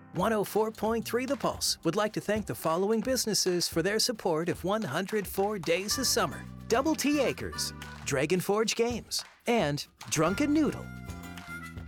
104.3 The Pulse would like to thank the following businesses for their support of 104 Days of Summer: Double T Acres, Dragon Forge Games, and Drunken Noodle.